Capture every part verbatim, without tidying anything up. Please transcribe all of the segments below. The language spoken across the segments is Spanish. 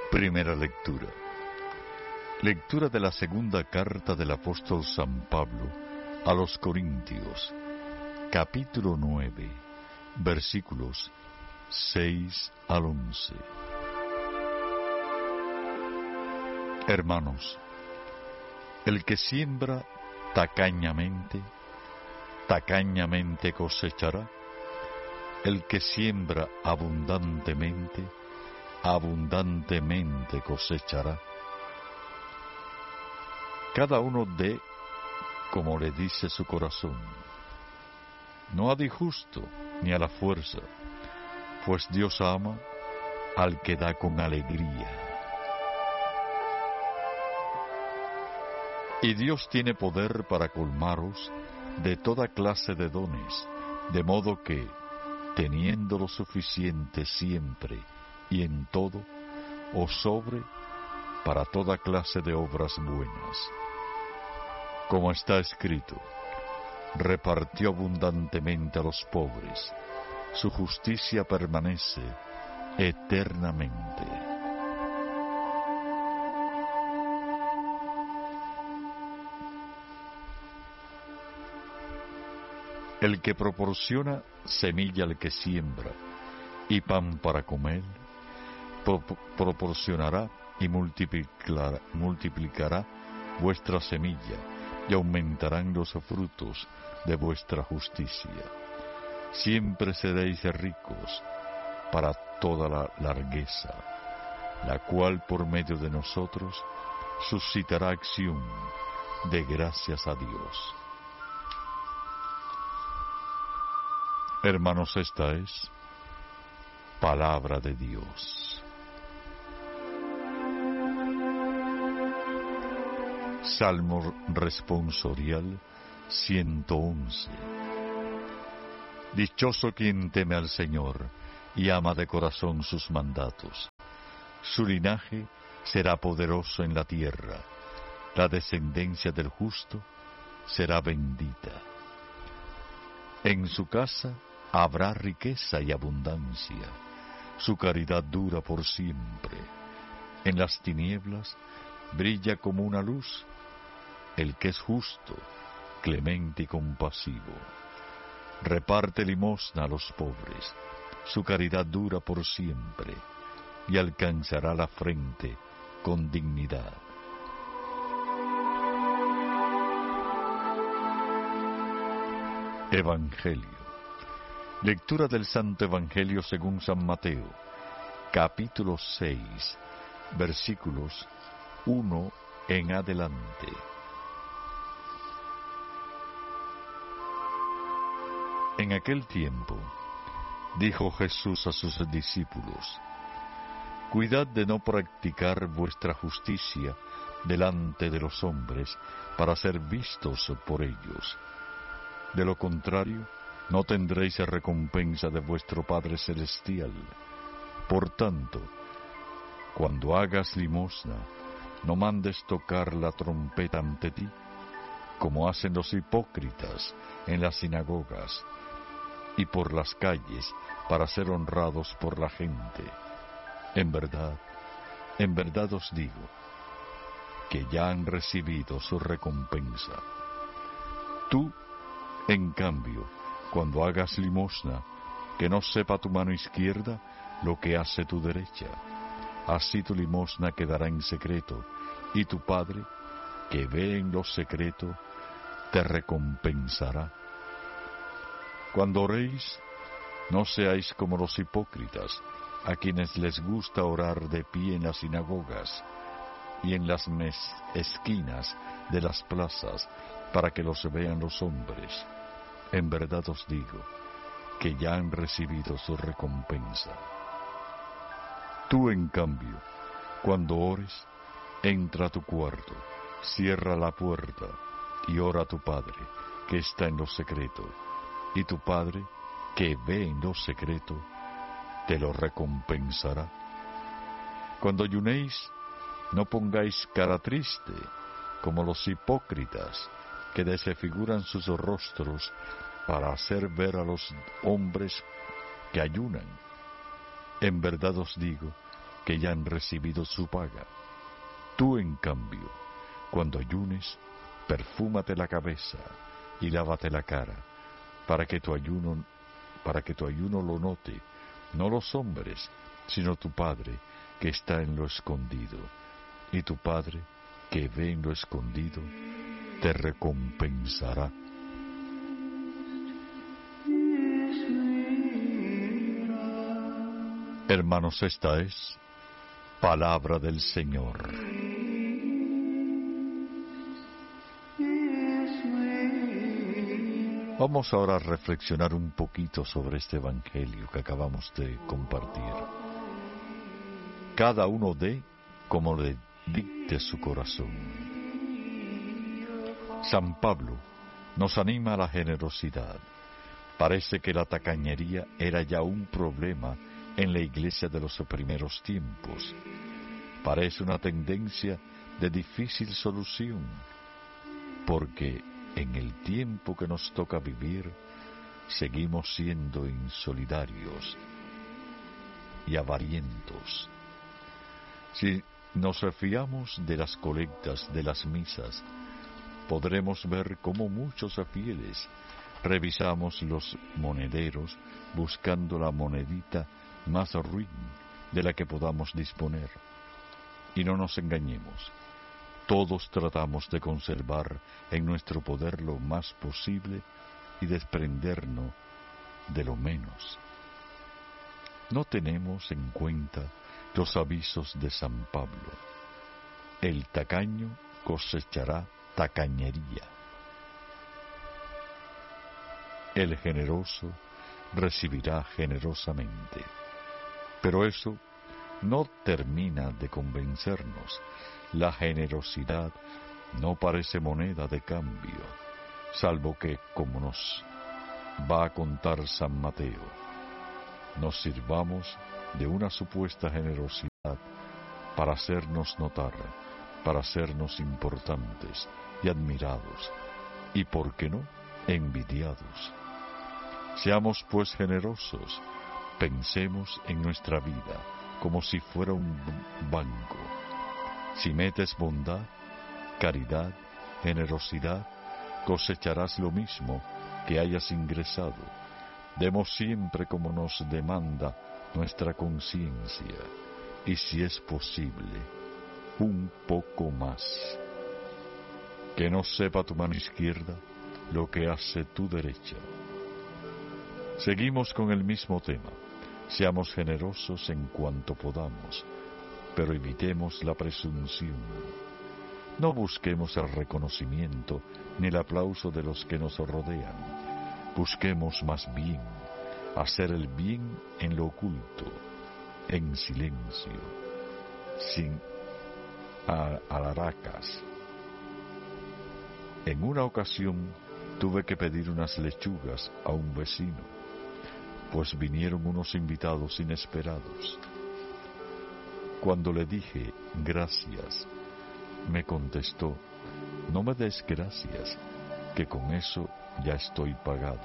Primera lectura. Lectura de la segunda carta del apóstol San Pablo a los Corintios, capítulo nueve, versículos seis al once. Hermanos, el que siembra tacañamente, tacañamente cosechará. El que siembra abundantemente, abundantemente cosechará. Cada uno dé como le dice su corazón, no a disgusto ni a la fuerza, pues Dios ama al que da con alegría. Y Dios tiene poder para colmaros de toda clase de dones, de modo que, teniendo lo suficiente siempre y en todo, os sobre para toda clase de obras buenas. Como está escrito, repartió abundantemente a los pobres, su justicia permanece eternamente. El que proporciona semilla al que siembra y pan para comer, pro- proporcionará y multiplicará, multiplicará vuestra semilla y aumentarán los frutos de vuestra justicia. Siempre seréis ricos para toda la largueza, la cual por medio de nosotros suscitará acción de gracias a Dios. Hermanos, esta es palabra de Dios. Salmo responsorial ciento once. Dichoso quien teme al Señor y ama de corazón sus mandatos. Su linaje será poderoso en la tierra, la descendencia del justo será bendita. En su casa habrá riqueza y abundancia, su caridad dura por siempre. En las tinieblas brilla como una luz el que es justo, clemente y compasivo. Reparte limosna a los pobres, su caridad dura por siempre, y alcanzará la frente con dignidad. Evangelio. Lectura del Santo Evangelio según San Mateo, capítulo seis, versículos uno en adelante. En aquel tiempo, dijo Jesús a sus discípulos, cuidad de no practicar vuestra justicia delante de los hombres para ser vistos por ellos. De lo contrario, no tendréis recompensa de vuestro Padre Celestial. Por tanto, cuando hagas limosna, no mandes tocar la trompeta ante ti, como hacen los hipócritas en las sinagogas y por las calles para ser honrados por la gente. En verdad, en verdad os digo, que ya han recibido su recompensa. Tú, en cambio, cuando hagas limosna, que no sepa tu mano izquierda lo que hace tu derecha. Así tu limosna quedará en secreto, y tu Padre, que ve en lo secreto, te recompensará. Cuando oréis, no seáis como los hipócritas, a quienes les gusta orar de pie en las sinagogas y en las mes- esquinas de las plazas, para que los vean los hombres. En verdad os digo, que ya han recibido su recompensa. Tú, en cambio, cuando ores, entra a tu cuarto, cierra la puerta y ora a tu Padre, que está en lo secreto, y tu Padre, que ve en lo secreto, te lo recompensará. Cuando ayunéis, no pongáis cara triste, como los hipócritas, que desfiguran sus rostros para hacer ver a los hombres que ayunan. En verdad os digo que ya han recibido su paga. Tú, en cambio, cuando ayunes, perfúmate la cabeza y lávate la cara, para que tu ayuno, para que tu ayuno lo note, no los hombres, sino tu Padre que está en lo escondido. Y tu Padre que ve en lo escondido, te recompensará. Hermanos, esta es palabra del Señor. Vamos ahora a reflexionar un poquito sobre este evangelio que acabamos de compartir. Cada uno dé como le dicte su corazón. San Pablo nos anima a la generosidad. Parece que la tacañería era ya un problema en la iglesia de los primeros tiempos. Parece una tendencia de difícil solución, porque en el tiempo que nos toca vivir, seguimos siendo insolidarios y avarientos. Si nos refiamos de las colectas de las misas, podremos ver cómo muchos fieles revisamos los monederos buscando la monedita más ruin de la que podamos disponer. Y no nos engañemos, todos tratamos de conservar en nuestro poder lo más posible y desprendernos de lo menos. No tenemos en cuenta los avisos de San Pablo. El tacaño cosechará tacañería. El generoso recibirá generosamente. Pero eso no termina de convencernos. La generosidad no parece moneda de cambio, salvo que, como nos va a contar San Mateo, nos sirvamos de una supuesta generosidad para hacernos notar, para hacernos importantes y admirados, y, ¿por qué no?, envidiados. Seamos pues generosos, pensemos en nuestra vida como si fuera un banco. Si metes bondad, caridad, generosidad, cosecharás lo mismo que hayas ingresado. Demos siempre como nos demanda nuestra conciencia, y si es posible, un poco más. Que no sepa tu mano izquierda lo que hace tu derecha. Seguimos con el mismo tema. Seamos generosos en cuanto podamos, pero evitemos la presunción. No busquemos el reconocimiento ni el aplauso de los que nos rodean. Busquemos más bien hacer el bien en lo oculto, en silencio, sin alaracas. En una ocasión tuve que pedir unas lechugas a un vecino, pues vinieron unos invitados inesperados. Cuando le dije gracias, me contestó: no me des gracias, que con eso ya estoy pagado.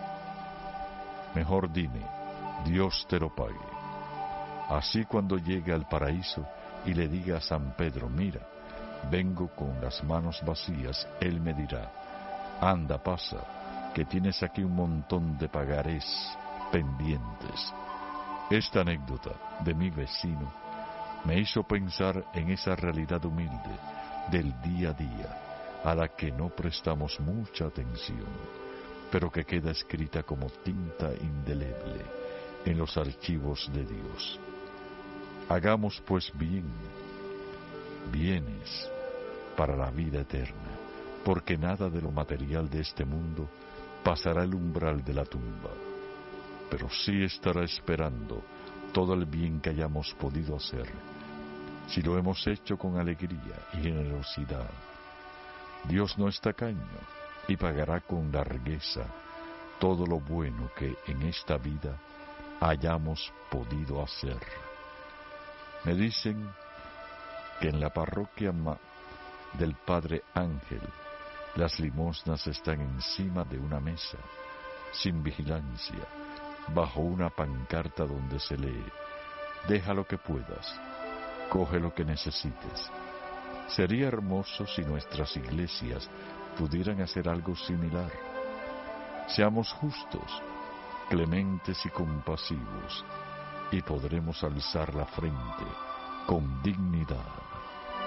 Mejor dime, Dios te lo pague. Así cuando llegue al paraíso y le diga a San Pedro: mira, vengo con las manos vacías, él me dirá: anda, pasa, que tienes aquí un montón de pagarés pendientes. Esta anécdota de mi vecino me hizo pensar en esa realidad humilde del día a día, a la que no prestamos mucha atención, pero que queda escrita como tinta indeleble en los archivos de Dios. Hagamos pues bien, bienes para la vida eterna, porque nada de lo material de este mundo pasará el umbral de la tumba, pero sí estará esperando todo el bien que hayamos podido hacer, si lo hemos hecho con alegría y generosidad. Dios no es tacaño y pagará con largueza todo lo bueno que en esta vida hayamos podido hacer. Me dicen que en la parroquia del Padre Ángel las limosnas están encima de una mesa, sin vigilancia, bajo una pancarta donde se lee: deja lo que puedas, coge lo que necesites. Sería hermoso si nuestras iglesias pudieran hacer algo similar. Seamos justos, clementes y compasivos, y podremos alzar la frente con dignidad.